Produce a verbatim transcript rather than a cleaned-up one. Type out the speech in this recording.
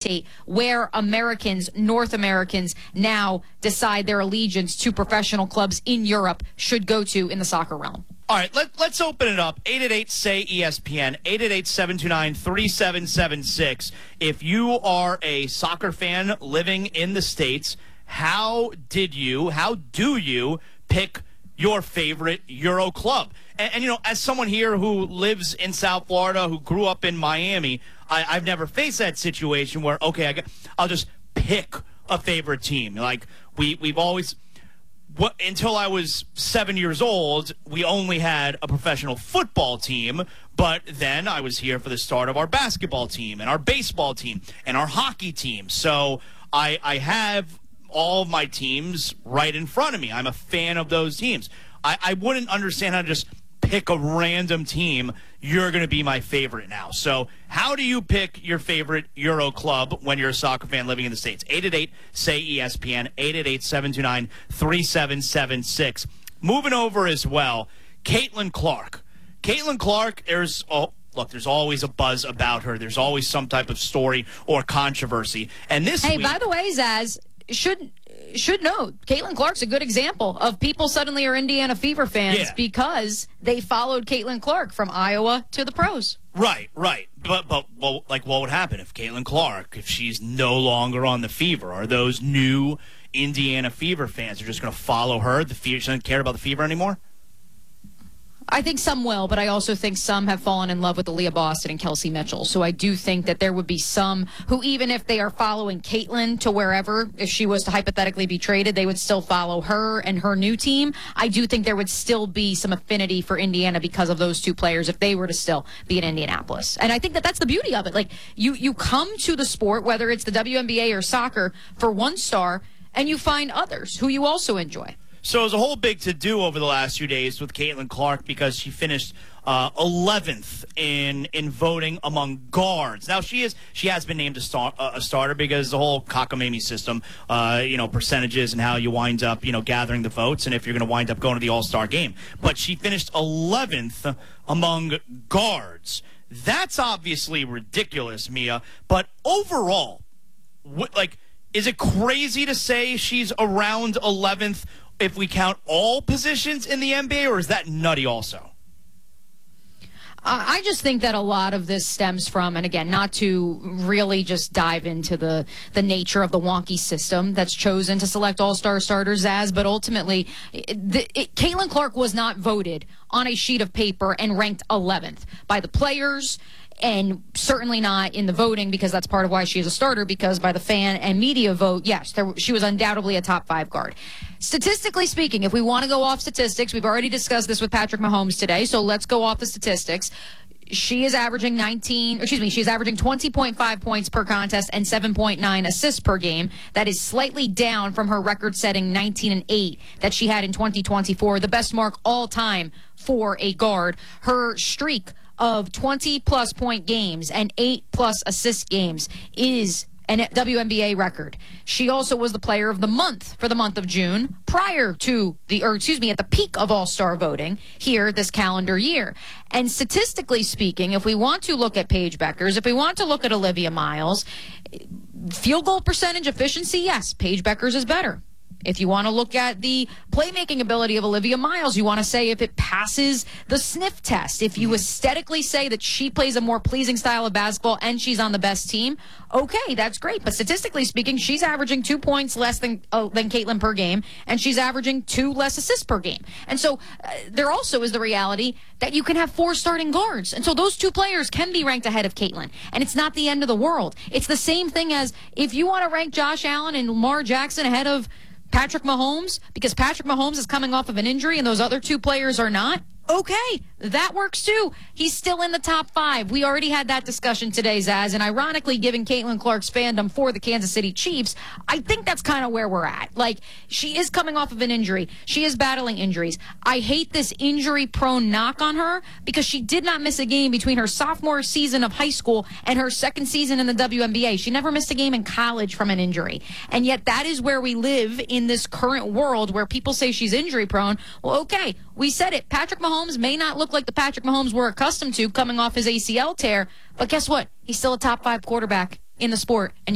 dictate where Americans, North Americans, now decide their allegiance to professional clubs in Europe should go to in the soccer realm. All right, let, let's open it up. eight eight eight, S A Y, E S P N, eight eight eight, seven two nine, three seven seven six. If you are a soccer fan living in the States, how did you, how do you pick your favorite Euro club? And, and, you know, as someone here who lives in South Florida, who grew up in Miami, I, I've never faced that situation where, okay, I get, I'll just pick a favorite team. Like, we, we've always... What, until I was seven years old, we only had a professional football team, but then I was here for the start of our basketball team and our baseball team and our hockey team. So I, I have all of my teams right in front of me. I'm a fan of those teams. I, I wouldn't understand how to just pick a random team. You're going to be my favorite now. So how do you pick your favorite Euro club when you're a soccer fan living in the States? eight eight eight, S A Y, E S P N, eight eight eight, seven two nine, three seven seven six. Moving over as well, Caitlin Clark. Caitlin Clark, there's, oh, look, there's always a buzz about her. There's always some type of story or controversy. And this Hey, week, by the way, Zaz, should should note, Caitlin Clark's a good example of people suddenly are Indiana Fever fans Yeah. because they followed Caitlin Clark from Iowa to the pros. Right, right. But, but well, like, what would happen if Caitlin Clark, if she's no longer on the Fever? Are those new Indiana Fever fans are just going to follow her? The Fever, she doesn't care about the Fever anymore? I think some will, but I also think some have fallen in love with Aaliyah Boston and Kelsey Mitchell. So I do think that there would be some who, even if they are following Caitlin to wherever, if she was to hypothetically be traded, they would still follow her and her new team. I do think there would still be some affinity for Indiana because of those two players if they were to still be in Indianapolis. And I think that that's the beauty of it. Like, you, you come to the sport, whether it's the W N B A or soccer, for one star, and you find others who you also enjoy. So it was a whole big to-do over the last few days with Caitlin Clark because she finished uh, eleventh in in voting among guards. Now, she is she has been named a, star, uh, a starter because the whole cockamamie system, uh, you know, percentages and how you wind up, you know, gathering the votes and if you're going to wind up going to the All-Star game. But she finished eleventh among guards. That's obviously ridiculous, Mia. But overall, what, like, is it crazy to say she's around eleventh if we count all positions in the N B A, or is that nutty also? I just think that a lot of this stems from, and again, not to really just dive into the, the nature of the wonky system that's chosen to select all-star starters as, but ultimately, the, it, Caitlin Clark was not voted on a sheet of paper and ranked eleventh by the players, and certainly not in the voting because that's part of why she is a starter, because by the fan and media vote, yes, there, she was undoubtedly a top five guard. Statistically speaking, if we want to go off statistics, we've already discussed this with Patrick Mahomes today, so let's go off the statistics. She is averaging nineteen, excuse me, she's averaging twenty point five points per contest and seven point nine assists per game. That is slightly down from her record-setting nineteen and eight that she had in twenty twenty-four, the best mark all time for a guard. Her streak of twenty-plus point games and eight-plus assist games is a W N B A record. She also was the player of the month for the month of June prior to the, or excuse me, at the peak of All-Star voting here this calendar year. And statistically speaking, if we want to look at Paige Beckers, if we want to look at Olivia Miles, field goal percentage efficiency, yes, Paige Beckers is better. If you want to look at the playmaking ability of Olivia Miles, you want to say if it passes the sniff test. If you aesthetically say that she plays a more pleasing style of basketball and she's on the best team, okay, that's great. But statistically speaking, she's averaging two points less than uh, than Caitlin per game, and she's averaging two less assists per game. And so uh, there also is the reality that you can have four starting guards. And so those two players can be ranked ahead of Caitlin. And it's not the end of the world. It's the same thing as if you want to rank Josh Allen and Lamar Jackson ahead of Patrick Mahomes, because Patrick Mahomes is coming off of an injury and those other two players are not. Okay, that works too. He's still in the top five. We already had that discussion today, Zaz, and ironically, given Caitlin Clark's fandom for the Kansas City Chiefs, I think that's kind of where we're at. Like, she is coming off of an injury. She is battling injuries. I hate this injury-prone knock on her because she did not miss a game between her sophomore season of high school and her second season in the W N B A. She never missed a game in college from an injury. And yet that is where we live in this current world where people say she's injury-prone. Well, okay, we said it. Patrick Mahomes may not look like the Patrick Mahomes we're accustomed to coming off his A C L tear, but guess what? He's still a top five quarterback in the sport. And